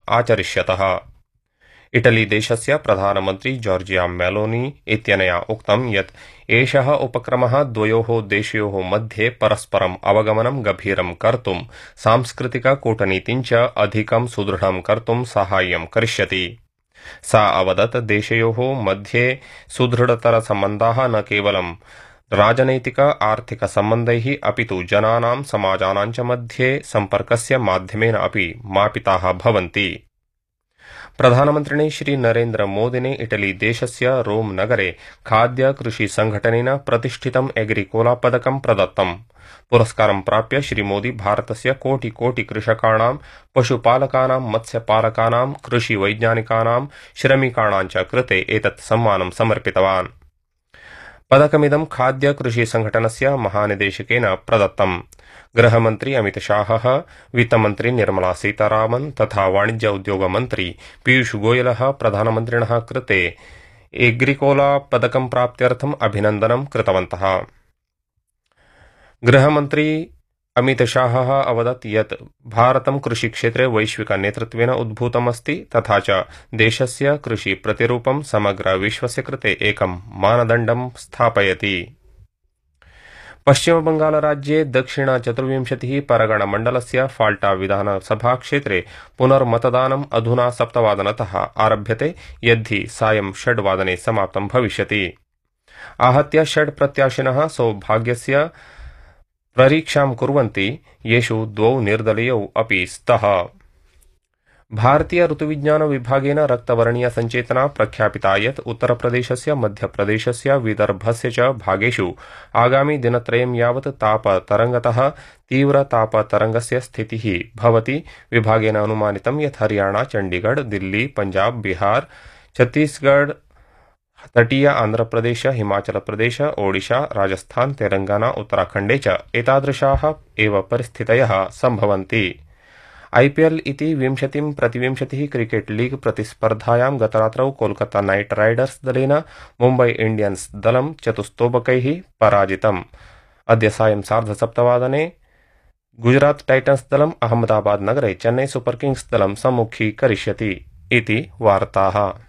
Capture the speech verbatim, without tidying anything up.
आचरिष्यतः। Italy देशस्य प्रधानमन्त्री Giorgia Meloni इत्यनया उक्तं यत् एषः उपक्रमः द्वयोः देशयोः मध्ये परस्परम् अवगमनं गभीरं कर्तुं सांस्कृतिक कूटनीतिं च अधिकं सुदृढं कर्तुं साहाय्यं करिष्यति। सा अवदत् देशयोः मध्ये सुदृढतरसम्बन्धाः न केवलं राजनैतिक आर्थिक सम्बन्धैः अपितु जनानां समाजानां च मध्ये सम्पर्कस्य माध्यमेन अपि मापिताः भवन्ति। प्रधानमन्त्रिणे श्री नरेन्द्र मोदिने इटली देशस्य रोम नगरे खाद्य कृषि संघटनेन प्रतिष्ठितं एग्रिकोला पदकं प्रदत्तम्। पुरस्कारं प्राप्य श्री मोदी भारतस्य कोटि कोटि कृषकाणां, पशुपालकानां, मत्स्यपालकानां, कृषिवैज्ञानिकानां, श्रमिकाणां च कृते एतत् सम्मानं समर्पितवान्। पदकमिदं खाद्य कृषि संघटनस्य महानिदेशकेन प्रदत्तम्। गृहमन्त्री अमितशाहः, वित्तमन्त्री निर्मला सीतारामन् तथा वाणिज्य उद्योग मन्त्री पीयूष गोयलः प्रधानमन्त्रिणः कृते एग्रिकोला पदकं प्राप्त्यर्थम् अभिनन्दनं कृतवन्तः। गृहमन्त्री अमितशाहः अवदत् यत् भारतं कृषिक्षेत्रे वैश्विक नेतृत्वेन उद्भूतमस्ति तथा च देशस्य कृषि प्रतिरूपं समग्र विश्वस्य कृते एकं मानदण्डं स्थापयति। पश्चिमबंगालराज्ये दक्षिण चतुर्विंशतिः परगणमण्डलस्य फाल्टा विधानसभाक्षेत्रे पुनर्मतदानम् अधुना सप्तवादनतः आरभ्यते, यद्धि सायं षड्वादने समाप्तं भविष्यति। आहत्य षड् प्रत्याशिनः सौभाग्यस्य परीक्षां कुर्वन्ति, येषु द्वौ निर्दलीयौ अपि स्तः। भारतीय ऋतुविज्ञान विभागेन रक्तवर्णीय सञ्चेतना प्रख्यापिता यत् उत्तरप्रदेशस्य, मध्यप्रदेशस्य, विदर्भस्य च भागेषु आगामि दिनत्रयं यावत् तापतरङ्गतः तीव्रतापतरङ्गस्य स्थितिः भवति। विभागेन अनुमानितं यत् हरियाणा, चण्डीगढ़, दिल्ली, पञ्जाब, बिहार, छत्तीसगढ़, तटीय आन्ध्रप्रदेश, हिमाचलप्रदेश, ओडिशा, राजस्थान, तेलंगाना, उत्तराखण्डे च एतादृशाः एव परिस्थितयः सम्भवन्ति। आईपीएल इति विंशतिं प्रतिविंशतिः क्रिकेट लीग प्रतिस्पर्धायां गतरात्रौ कोलकाता नाइट राइडर्स दलेन मुम्बई इंडियन्स दलं चतुस्तोबकैः पराजितम्। अद्य सायं सार्धसप्तवादने गुजरात टाइटन्स दलम् अहमदाबाद नगरे चेन्नई सुपर किंग्स दलं सम्मुखीकरिष्यति इति वार्ताः।